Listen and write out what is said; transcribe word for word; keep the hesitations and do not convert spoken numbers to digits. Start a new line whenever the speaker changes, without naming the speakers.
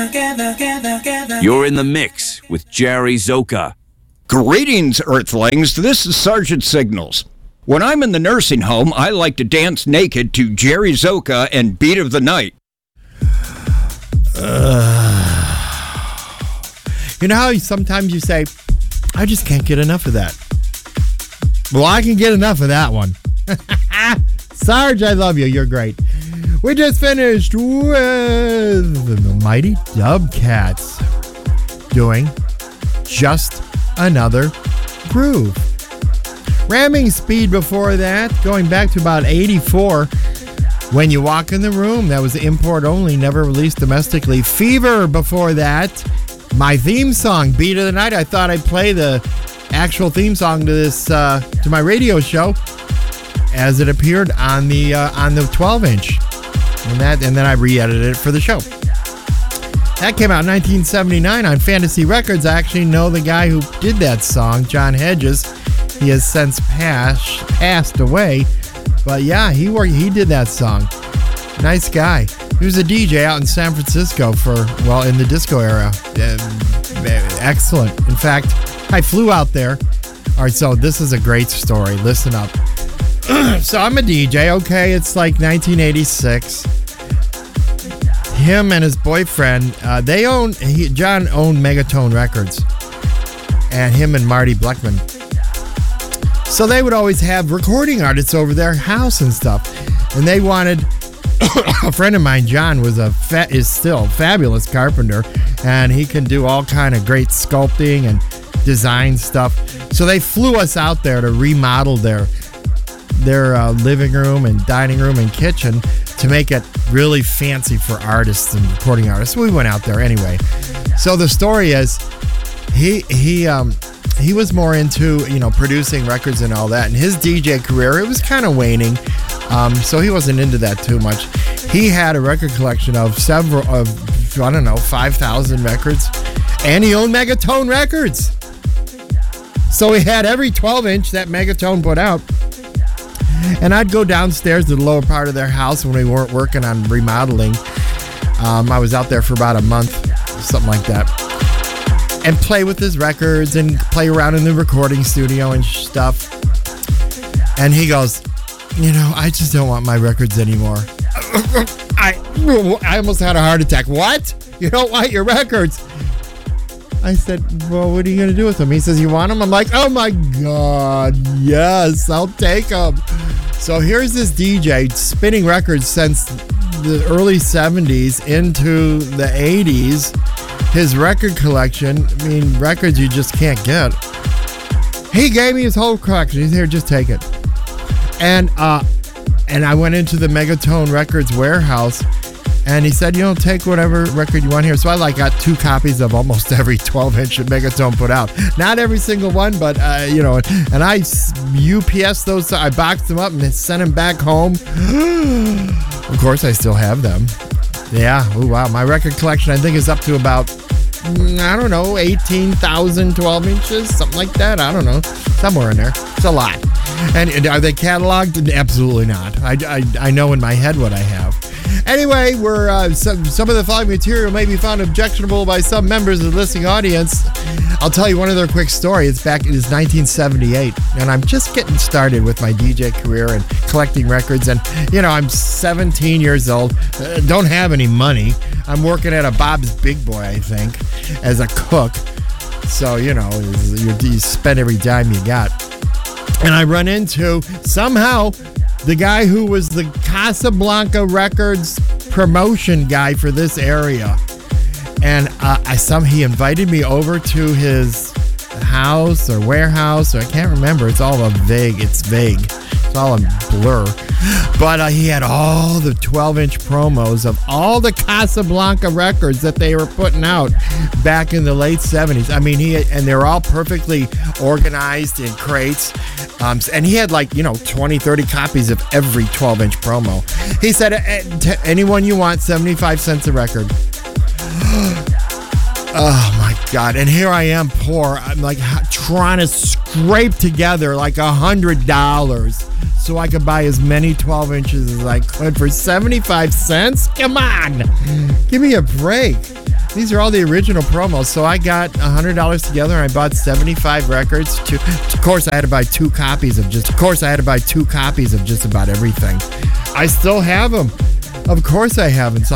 You're in the mix with Jerry Zoka.
Greetings, Earthlings. This is Sergeant Signals. When I'm in the nursing home, I like to dance naked to Jerry Zoka and Beat of the Night.
Uh, you know how sometimes you say, I just can't get enough of that. Well, I can get enough of that one. Sarge, I love you. You're great. We just finished with the Mighty Dubcats doing Just Another Groove. Ramming Speed before that, going back to about eighty-four. When You Walk in the Room, that was import only, never released domestically. Fever before that. My theme song, Beat of the Night. I thought I'd play the actual theme song to this, uh, to my radio show as it appeared on the uh, on the twelve inch. And that, and then I re-edited it for the show. That came out in nineteen seventy-nine on Fantasy Records. I actually know the guy who did that song, John Hedges. He has since passed passed away, but yeah, he worked. He did that song. Nice guy. He was a D J out in San Francisco for well in the disco era. Uh, excellent. In fact, I flew out there. All right, so this is a great story. Listen up. So I'm a D J. Okay, it's like nineteen eighty-six. Him and his boyfriend, uh, they own. He, John owned Megatone Records, and him and Marty Bleckman. So they would always have recording artists over their house and stuff, and they wanted. A friend of mine, John, was a fa- is still a fabulous carpenter, and he can do all kind of great sculpting and design stuff. So they flew us out there to remodel their their uh, living room and dining room and kitchen to make it really fancy for artists and recording artists. We went out there anyway. So the story is, he he um he was more into you know producing records and all that, and his D J career, it was kind of waning. Um, so he wasn't into that too much. He had a record collection of several, of I don't know, five thousand records, and he owned Megatone Records. So he had every twelve inch that Megatone put out. And I'd go downstairs to the lower part of their house when we weren't working on remodeling. Um, I was out there for about a month, something like that, and play with his records and play around in the recording studio and stuff. And he goes, you know, I just don't want my records anymore. I I almost had a heart attack. What? You don't want your records? I said, well, what are you going to do with them? He says, you want them? I'm like, oh my God, yes, I'll take them. So here's this D J spinning records since the early seventies into the eighties. His record collection, I mean, records you just can't get. He gave me his whole collection. He's here, just take it. And uh, and I went into the Megatone Records warehouse, and he said, you know, take whatever record you want here. So I like got two copies of almost every twelve inch that Megatone put out. Not every single one, but uh, you know, and I U P S those. I boxed them up and sent them back home. Of course, I still have them. Yeah. Oh wow, my record collection I think is up to about I don't know eighteen thousand twelve inches, something like that. I don't know, somewhere in there. It's a lot. And are they cataloged? Absolutely not. I, I, I know in my head what I have. Anyway, we're uh, some, some of the following material may be found objectionable by some members of the listening audience. I'll tell you one other quick story. It's back, it is nineteen seventy-eight, and I'm just getting started with my D J career and collecting records. And, you know, I'm seventeen years old, uh, don't have any money. I'm working at a Bob's Big Boy, I think, as a cook. So, you know, you, you spend every dime you got. And I run into, somehow, the guy who was the Casablanca Records promotion guy for this area. And uh, I some he invited me over to his house or warehouse, or I can't remember. It's all a vague. It's vague. It's all a blur. But uh, he had all the twelve inch promos of all the Casablanca records that they were putting out back in the late seventies. I mean, he and they're all perfectly organized in crates. Um, and he had like, you know, twenty, thirty copies of every twelve inch promo. He said, to anyone you want, seventy-five cents a record. Oh my God. And here I am, poor. I'm like trying to scrape together like a hundred dollars so I could buy as many twelve inches as I could for seventy-five cents. Come on. Give me a break. These are all the original promos. So I got one hundred dollars together and I bought seventy-five records. To, of course, I had to buy two copies of just. Of course, I had to buy two copies of just about everything. I still have them. Of course, I have them.